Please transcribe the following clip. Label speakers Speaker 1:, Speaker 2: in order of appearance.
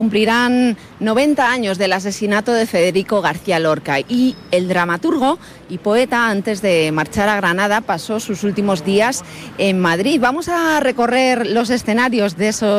Speaker 1: Cumplirán 90 años del asesinato de Federico García Lorca y el dramaturgo y poeta, antes de marchar a Granada, pasó sus últimos días en Madrid. Vamos a recorrer los escenarios de esos